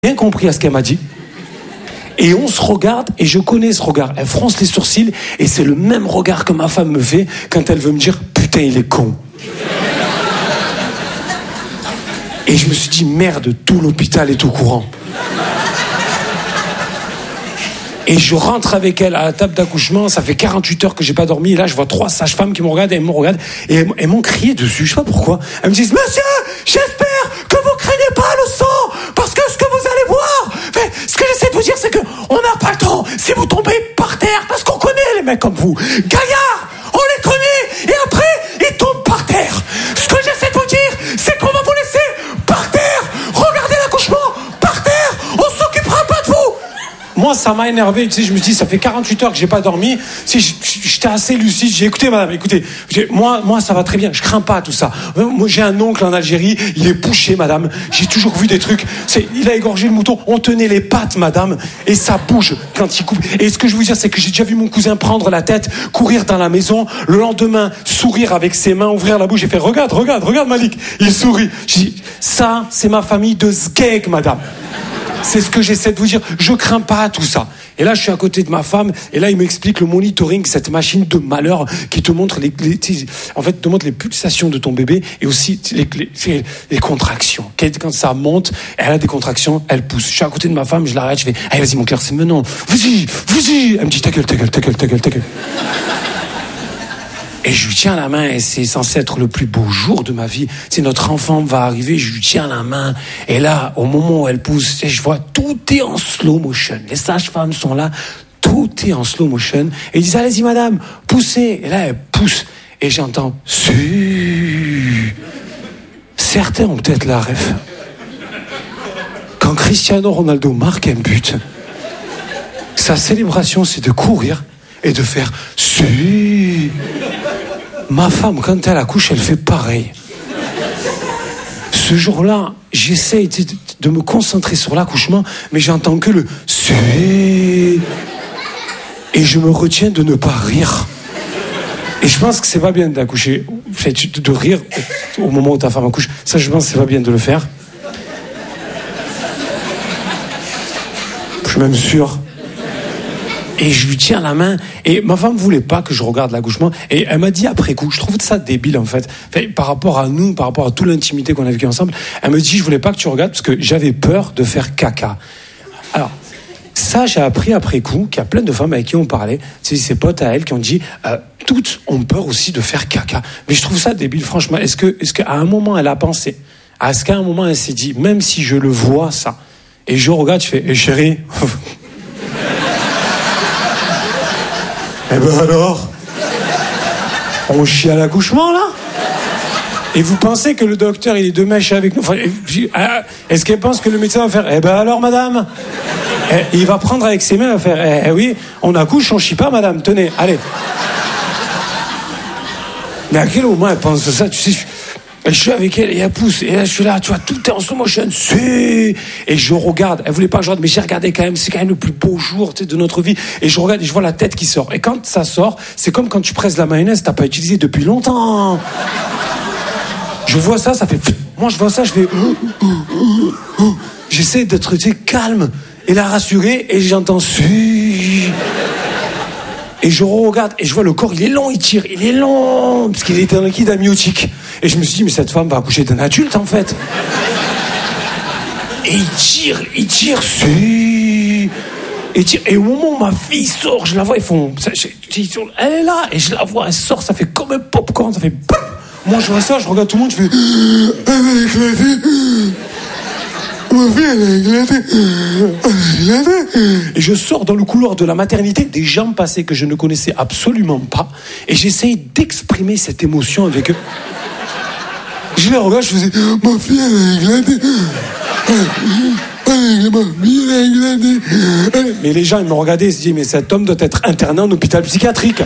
rien compris à ce qu'elle m'a dit. Et on se regarde, et je connais ce regard. Elle fronce les sourcils, et c'est le même regard que ma femme me fait quand elle veut me dire « Putain, il est con ». Et je me suis dit « Merde, tout l'hôpital est au courant ». Et je rentre avec elle à la table d'accouchement, ça fait 48 heures que j'ai pas dormi, et là je vois 3 sages-femmes qui me regardent, et elles me regardent, et elles m'ont crié dessus, je sais pas pourquoi. Elles me disent « Monsieur, j'espère que vous craignez pas le sang, parce que ce que vous allez voir, mais ce que j'essaie de vous dire, c'est que on n'a pas le temps, si vous tombez par terre, parce qu'on connaît les mecs comme vous, gaillards, on les connaît, et après, ils tombent par terre. Ce que j'essaie de vous dire, c'est qu'on va vous laisser par terre, regardez l'accouchement, par terre, on s'occupera pas de vous. » Moi, ça m'a énervé, tu sais, je me dis, ça fait 48 heures que j'ai pas dormi, tu sais, j'étais assez lucide, j'ai écouté, madame, écoutez, moi, ça va très bien, je crains pas tout ça. Moi, j'ai un oncle en Algérie, il est bouché, madame, j'ai toujours vu des trucs, il a égorgé le mouton, on tenait les pattes, madame, et ça bouge quand il coupe. Et ce que je veux dire, c'est que j'ai déjà vu mon cousin prendre la tête, courir dans la maison, le lendemain, sourire avec ses mains, ouvrir la bouche, et faire, regarde Malik, il sourit. Je dis, ça, c'est ma famille de sgeg, madame. C'est ce que j'essaie de vous dire. Je crains pas tout ça. Et là, je suis à côté de ma femme, et là, il m'explique le monitoring, cette machine de malheur qui te montre te montre les pulsations de ton bébé et aussi les contractions. Quand ça monte, elle a des contractions, elle pousse. Je suis à côté de ma femme, je l'arrête, je fais, allez, vas-y, mon cœur, c'est maintenant. Vas-y. Elle me dit, ta gueule. Et je lui tiens la main, et c'est censé être le plus beau jour de ma vie. C'est notre enfant va arriver, je lui tiens la main. Et là, au moment où elle pousse, je vois, tout est en slow motion. Les sages-femmes sont là, tout est en slow motion. Et ils disent, allez-y, madame, poussez. Et là, elle pousse. Et j'entends, si. Certains ont peut-être la ref. Quand Cristiano Ronaldo marque un but, sa célébration, c'est de courir et de faire, si. Ma femme, quand elle accouche, elle fait pareil. Ce jour-là, j'essaie de me concentrer sur l'accouchement, mais j'entends que le « si ». Et je me retiens de ne pas rire. Et je pense que c'est pas bien d'accoucher, de rire au moment où ta femme accouche. Ça, je pense que c'est pas bien de le faire. Je suis même sûr. Et je lui tiens la main, et ma femme voulait pas que je regarde l'accouchement, et elle m'a dit après coup, je trouve ça débile en fait, par rapport à nous, par rapport à toute l'intimité qu'on a vécue ensemble, elle me dit, je voulais pas que tu regardes parce que j'avais peur de faire caca. Alors, ça j'ai appris après coup, qu'il y a plein de femmes avec qui on parlait, c'est ses potes à elle qui ont dit, toutes ont peur aussi de faire caca. Mais je trouve ça débile, franchement. Est-ce qu'à un moment elle a pensé, est-ce qu'à un moment elle s'est dit, même si je le vois ça, et je regarde, je fais, chérie, eh ben alors, on chie à l'accouchement, là? Et vous pensez que le docteur, il est de mèche avec nous? Enfin, est-ce qu'elle pense que le médecin va faire, eh ben alors, madame? Il va prendre avec ses mains, il va faire, oui, on accouche, on chie pas, madame, tenez, allez. Mais à quel moment elle pense ça? Tu sais, je suis avec elle et elle pousse. Et là, je suis là, tu vois, tout est en slow motion. Et je regarde. Elle voulait pas que je regarde, mais j'ai regardé quand même. C'est quand même le plus beau jour, tu sais, de notre vie. Et je regarde et je vois la tête qui sort. Et quand ça sort, c'est comme quand tu presses la mayonnaise, t'as pas utilisé depuis longtemps. Je vois ça, ça fait... Moi, je vois ça, je fais... J'essaie d'être, tu sais, calme et la rassurer. Et j'entends... Et je regarde, et je vois le corps, il est long, il tire, il est long, parce qu'il est un liquide amniotique. Et je me suis dit, mais cette femme va accoucher d'un adulte, en fait. Et il tire, si. Et au moment où ma fille sort, je la vois, ils font... Elle est là, et je la vois, elle sort, ça fait comme un popcorn, ça fait... Moi, je vois ça, je regarde tout le monde, je fais... Elle a éclaté. Ma fille, elle a éclaté. Et je sors dans le couloir de la maternité, des gens passés que je ne connaissais absolument pas, et j'essaye d'exprimer cette émotion avec eux. Je les regarde, je faisais, ma fille, elle a éclaté. Ma fille, elle a éclaté. Mais les gens, ils me regardaient, ils se disaient, mais cet homme doit être interné en hôpital psychiatrique.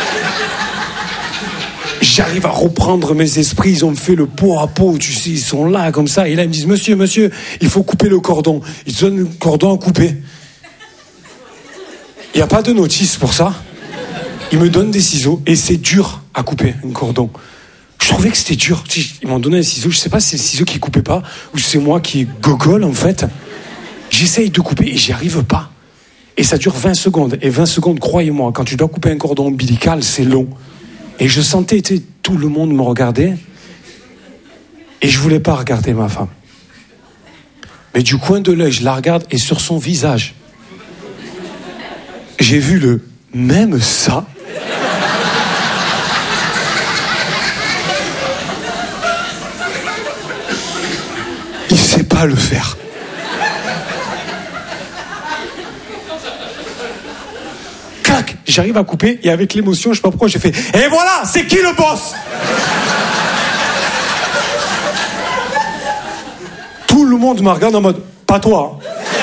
J'arrive à reprendre mes esprits, ils ont fait le pot à pot, tu sais, ils sont là comme ça, et là ils me disent, monsieur, il faut couper le cordon. Ils te donnent le cordon à couper. Il n'y a pas de notice pour ça. Ils me donnent des ciseaux, et c'est dur à couper un cordon. Je trouvais que c'était dur. Ils m'ont donné un ciseau, je sais pas si c'est le ciseau qui coupait pas, ou c'est moi qui gogole en fait. J'essaye de couper et j'y arrive pas. Et ça dure 20 secondes. Et 20 secondes, croyez-moi, quand tu dois couper un cordon ombilical, c'est long. Et je sentais, tout le monde me regardait. Et je voulais pas regarder ma femme. Mais du coin de l'œil, je la regarde et sur son visage, j'ai vu le même ça. Il sait pas le faire. Clac, j'arrive à couper et avec l'émotion, je sais pas pourquoi, j'ai fait « Et voilà, c'est qui le boss ?» Tout le monde me regarde en mode « Pas toi. »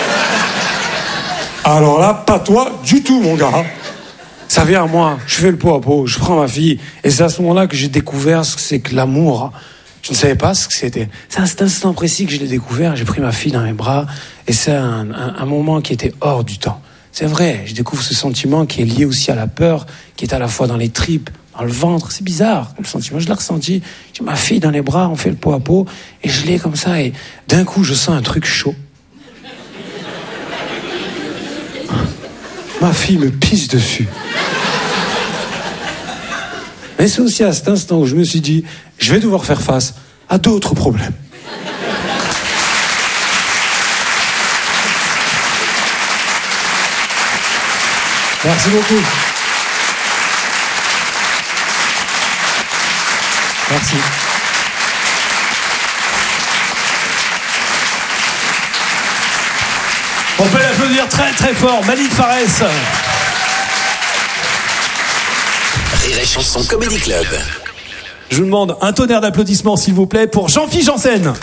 Alors là, pas toi du tout, mon gars. Ça vient à moi, je fais le pot à pot, je prends ma fille. Et c'est à ce moment-là que j'ai découvert ce que c'est que l'amour. Je ne savais pas ce que c'était. C'est à cet instant précis que je l'ai découvert. J'ai pris ma fille dans mes bras. Et c'est un moment qui était hors du temps. C'est vrai, je découvre ce sentiment qui est lié aussi à la peur, qui est à la fois dans les tripes, dans le ventre. C'est bizarre, le sentiment. Je l'ai ressenti. J'ai ma fille dans les bras, on fait le pot à pot. Et je l'ai comme ça. Et d'un coup, je sens un truc chaud. Ma fille me pisse dessus. Mais c'est aussi à cet instant où je me suis dit, je vais devoir faire face à d'autres problèmes. Merci beaucoup. Merci. On peut l'applaudir très très fort, Malik Farès. Rire et Chanson Comedy Club. Je vous demande un tonnerre d'applaudissements s'il vous plaît pour Jean-Philippe Janssen.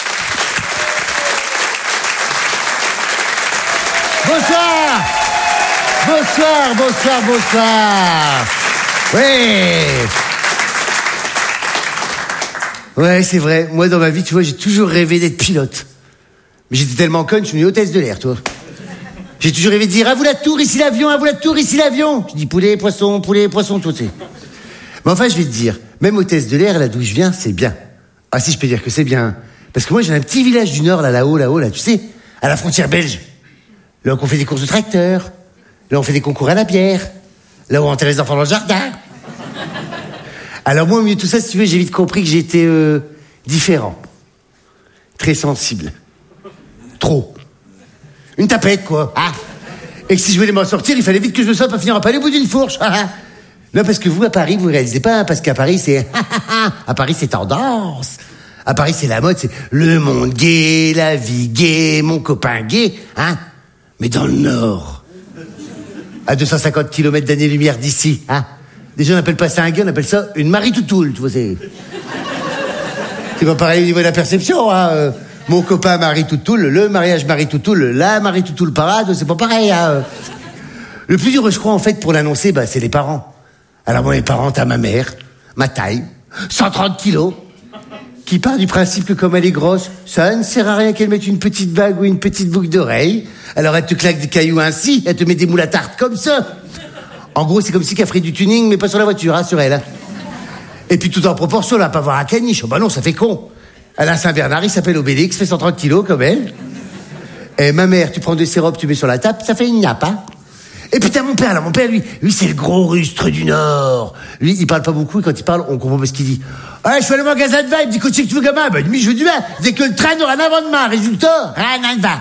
Bonsoir. Bonsoir, bonsoir, bonsoir. Ouais, c'est vrai. Moi, dans ma vie, tu vois, j'ai toujours rêvé d'être pilote. Mais j'étais tellement conne, je suis une hôtesse de l'air, toi. J'ai toujours rêvé de dire, à vous la tour, ici l'avion, à vous la tour, ici l'avion. Je dis poulet, poisson, tout, tu sais. Mais enfin, je vais te dire, même hôtesse de l'air, là d'où je viens, c'est bien. Ah si, je peux dire que c'est bien. Parce que moi, j'ai un petit village du Nord, là-haut, tu sais, à la frontière belge. Là où on fait des courses de tracteurs. Là où on fait des concours à la bière. Là où on enterre les enfants dans le jardin. Alors moi, au milieu de tout ça, si tu veux, j'ai vite compris que j'étais différent. Très sensible. Trop. Une tapette, quoi. Ah. Et que si je voulais m'en sortir, il fallait vite que je me sorte, pas finir à palais au bout d'une fourche. Non, parce que vous, à Paris, vous réalisez pas, hein, parce qu'à Paris, c'est... à Paris, c'est tendance. À Paris, c'est la mode, c'est le monde gay, la vie gay, mon copain gay, hein. Mais dans le Nord, à 250 km d'années-lumière d'ici, hein. Déjà, on n'appelle pas ça un gay, on appelle ça une Marie-Toutoule, tu vois, c'est pas pareil au niveau de la perception, hein. Mon copain Marie-Toutoule, le mariage Marie-Toutoule, la Marie-Toutoule parade, c'est pas pareil, hein. Le plus dur, je crois, en fait, pour l'annoncer, c'est les parents. Alors, moi, les parents, t'as ma mère, ma taille, 130 kilos, qui part du principe que comme elle est grosse, ça ne sert à rien qu'elle mette une petite bague ou une petite boucle d'oreille. Alors, elle te claque des cailloux ainsi, elle te met des moules à tarte comme ça. En gros, c'est comme si qu'elle ferait du tuning, mais pas sur la voiture, hein, sur elle. Hein. Et puis, tout en proportion, là, pas voir un caniche. Oh, bah non, ça fait con. Alain Saint-Bernard, il s'appelle Obélix, fait 130 kilos comme elle. Et ma mère, tu prends deux sirops, tu mets sur la table, ça fait une nappe, hein. Et putain, mon père, lui, c'est le gros rustre du Nord. Lui, il parle pas beaucoup, et quand il parle, on comprend pas ce qu'il dit. Ouais, je suis allé au magasin de vin, il me dit, qu'est-ce que tu veux, gamin? Ben, je veux du vin. Dès que le train n'aura un avant-demain, résultat, rien de vin.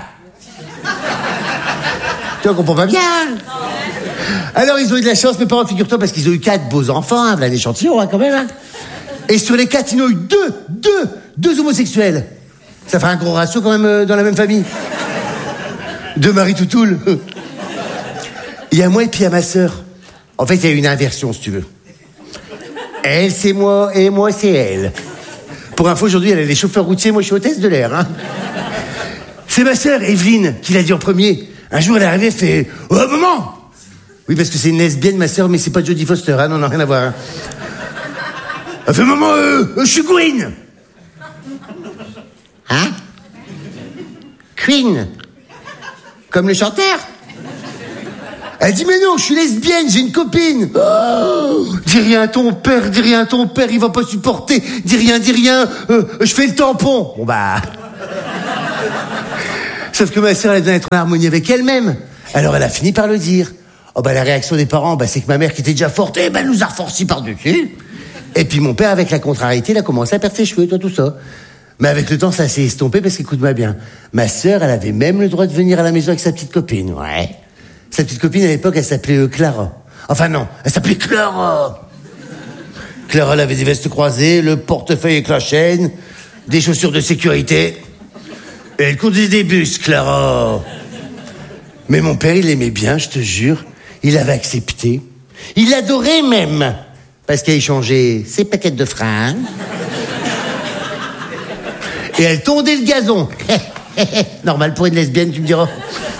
Tu vois, on comprend pas bien. Alors, ils ont eu de la chance, mes parents, figure-toi, parce qu'ils ont eu 4 beaux enfants, hein, voilà l'échantillon, hein, quand même, hein. Et sur les 4, ils en ont eu deux homosexuels. Ça fait un gros ratio, quand même, dans la même famille. 2 Marie-Toutoule. Il y a moi et puis il y a ma sœur. En fait, il y a une inversion, si tu veux. Elle, c'est moi, et moi, c'est elle. Pour info, aujourd'hui, elle est les chauffeurs routiers, moi, je suis hôtesse de l'air, hein. C'est ma sœur, Evelyne, qui l'a dit en premier. Un jour, elle est arrivée, elle fait « Oh, maman !» Oui, parce que c'est une lesbienne, ma sœur, mais c'est pas Jodie Foster, hein, non, rien à voir. Hein. Elle fait « Maman, je suis Queen !» Hein? Queen? Comme le chanteur? Elle dit, mais non, je suis lesbienne, j'ai une copine. Oh, dis rien à ton père, il va pas supporter. Dis rien, je fais le tampon. Bon bah... Sauf que ma sœur, elle devait être en harmonie avec elle-même. Alors elle a fini par le dire. Oh bah la réaction des parents, bah c'est que ma mère qui était déjà forte, elle nous a reforci par-dessus. Et puis mon père, avec la contrariété, il a commencé à perdre ses cheveux, tout ça. Mais avec le temps, ça s'est estompé parce qu'écoute-moi bien. Ma sœur, elle avait même le droit de venir à la maison avec sa petite copine, ouais. Sa petite copine, à l'époque, elle s'appelait Clara. Enfin non, elle s'appelait Clara. Clara, elle avait des vestes croisées, le portefeuille avec la chaîne, des chaussures de sécurité. Et elle conduisait des bus, Clara. Mais mon père, il l'aimait bien, je te jure. Il avait accepté. Il l'adorait même. Parce qu'elle échangeait ses paquettes de fringues. Et elle tondait le gazon. Normal pour une lesbienne, tu me diras.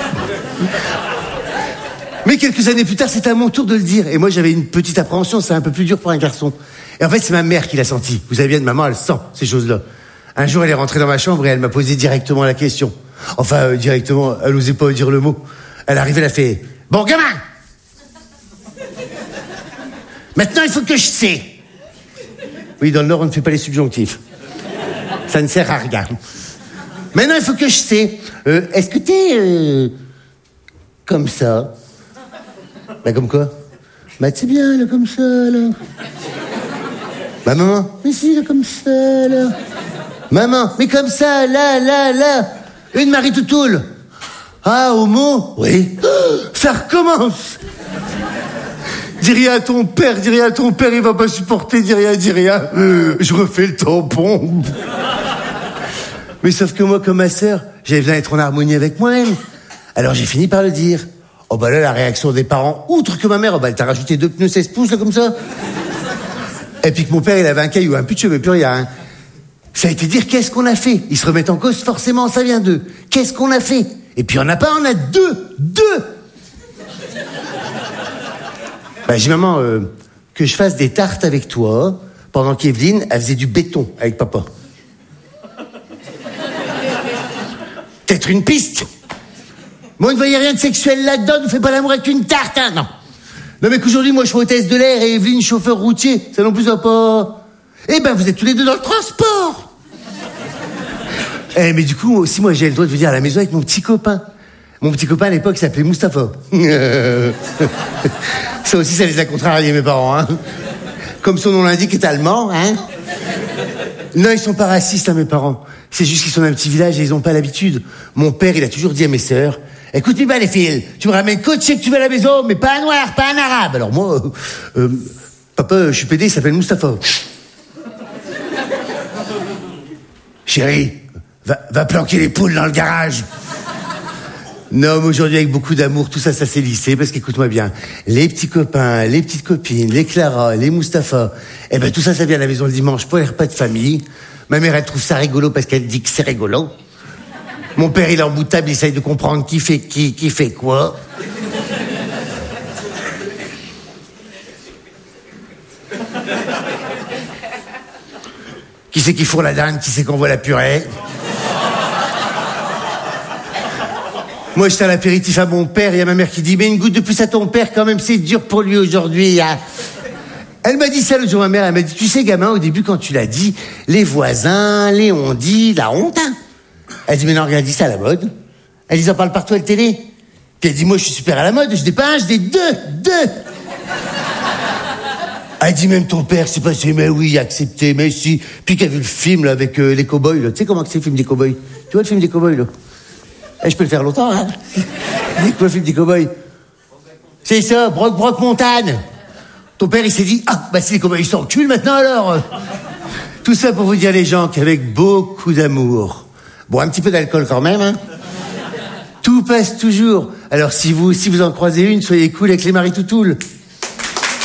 Mais quelques années plus tard, c'était à mon tour de le dire. Et moi, j'avais une petite appréhension, c'est un peu plus dur pour un garçon. Et en fait, c'est ma mère qui l'a senti. Vous savez bien, maman, elle sent ces choses-là. Un jour, elle est rentrée dans ma chambre et elle m'a posé directement la question. Enfin, directement, elle n'osait pas dire le mot. Elle arrivait, elle a fait « Bon, gamin, maintenant, il faut que je sais. » Oui, dans le Nord, on ne fait pas les subjonctifs. Ça ne sert à rien. Maintenant, il faut que je sais. Est-ce que t'es comme ça? Bah, comme quoi? Bah, c'est bien, là, comme ça, là. Bah, maman, mais si, là, comme ça, là. Maman, mais comme ça, là. Une Marie Toutoule. Ah, homo? Oui. Ça recommence. Dis rien à ton père, il va pas supporter, dis rien. Je refais le tampon. Mais sauf que moi, comme ma sœur, j'avais besoin d'être en harmonie avec moi-même. Alors j'ai fini par le dire. Oh bah là, la réaction des parents, outre que ma mère, oh bah elle t'a rajouté 2 pneus 16 pouces, là, comme ça. Et puis que mon père, il avait un caillou, un peu de cheveux, plus rien. Ça a été dire, qu'est-ce qu'on a fait? Ils se remettent en cause, forcément, ça vient d'eux. Qu'est-ce qu'on a fait? Et puis on n'a pas, on a deux. Bah j'ai dit, maman, que je fasse des tartes avec toi, pendant qu'Evelyne, elle faisait du béton avec papa. Peut-être une piste. Moi, ne voyez rien de sexuel là-dedans, ne fais pas l'amour avec une tarte, hein, non. Non, mais qu'aujourd'hui, moi, je suis hôtesse de l'air et Evelyne, chauffeur routier, ça non plus va pas. Eh ben, vous êtes tous les deux dans le transport. Mais du coup, aussi, moi, j'ai le droit de venir à la maison avec mon petit copain. Mon petit copain, à l'époque, s'appelait Mustapha. Ça aussi, ça les a contrariés, mes parents, hein. Comme son nom l'indique, est allemand, hein. Non, ils sont pas racistes, hein, mes parents. C'est juste qu'ils sont d'un petit village et ils ont pas l'habitude. Mon père, il a toujours dit à mes sœurs, écoute-moi bien, les filles, tu me ramènes coaché que tu vas à la maison, mais pas un noir, pas un arabe. Alors moi, papa, je suis pédé, il s'appelle Mustapha. Chérie, va planquer les poules dans le garage. Non, mais aujourd'hui, avec beaucoup d'amour, tout ça s'est lissé, parce qu'écoute-moi bien, les petits copains, les petites copines, les Clara, les Mustapha, eh ben, tout ça vient à la maison le dimanche pour les repas de famille. Ma mère, elle trouve ça rigolo parce qu'elle dit que c'est rigolo. Mon père, il est en bout de table, il essaye de comprendre qui fait quoi. Qui c'est qui fourre la dinde, qui c'est qu'on voit la purée. Moi, je sers l'apéritif à mon père, il y a ma mère qui dit, mais une goutte de plus à ton père, quand même, c'est dur pour lui aujourd'hui, hein. Elle m'a dit ça l'autre jour, ma mère, elle m'a dit, tu sais, gamin, au début, quand tu l'as dit, les voisins, les on-dit, la honte, hein. Elle dit, mais non, regarde, dis ça à la mode. Elle dit, ça parle partout à la télé. Puis elle dit, moi, je suis super à la mode, je n'ai pas un, je n'ai deux. Elle dit, même ton père, c'est passé, mais oui, accepté, mais si. Puis qu'elle a vu le film, là, avec les cow-boys, là. Tu sais comment c'est le film des cow-boys? Tu vois le film des cow-boys, là? Je peux le faire longtemps, hein. Dis quoi, le film des cow-boys? C'est ça, Brock Montagne. Ton père, il s'est dit, ah, bah si les cow-boys, ils s'enculent maintenant, alors. Tout ça pour vous dire, les gens, qu'avec beaucoup d'amour, bon, un petit peu d'alcool quand même, hein. Tout passe toujours. Alors, si vous en croisez une, soyez cool avec les Marie Toutoule.